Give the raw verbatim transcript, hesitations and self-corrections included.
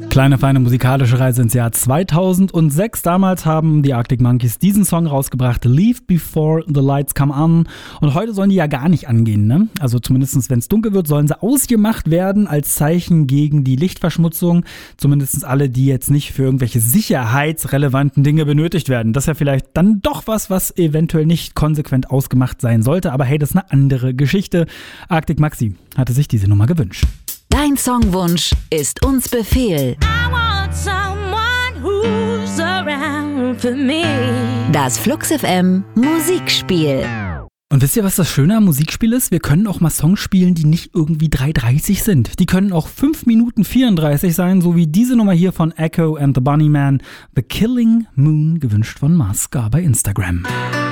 Kleine, feine musikalische Reise ins Jahr zweitausendsechs. Damals haben die Arctic Monkeys diesen Song rausgebracht, Leave Before the Lights Come On. Und heute sollen die ja gar nicht angehen, ne? Also zumindest, wenn es dunkel wird, sollen sie ausgemacht werden als Zeichen gegen die Lichtverschmutzung. Zumindest alle, die jetzt nicht für irgendwelche sicherheitsrelevanten Dinge benötigt werden. Das ist ja vielleicht dann doch was, was eventuell nicht konsequent ausgemacht sein sollte. Aber hey, das ist eine andere Geschichte. Arctic Maxi hatte sich diese Nummer gewünscht. Dein Songwunsch ist uns Befehl. I want someone who's around for me. Das Flux F M Musikspiel. Und wisst ihr, was das Schöne am Musikspiel ist? Wir können auch mal Songs spielen, die nicht irgendwie drei dreißig sind. Die können auch fünf Minuten vierunddreißig sein, so wie diese Nummer hier von Echo and the Bunnymen, The Killing Moon, gewünscht von Masca bei Instagram.